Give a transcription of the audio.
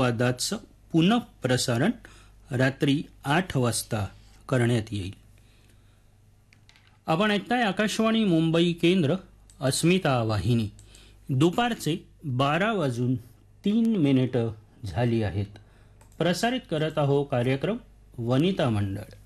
संवादाचं पुनःप्रसारण रात्री 8 वाजता करण्यात येईल. आपण ऐकताय आकाशवाणी मुंबई केंद्र, अस्मिता वाहिनी. दुपारचे 12:03 झाली आहेत. प्रसारित करत आहोत कार्यक्रम वनिता मंडळ.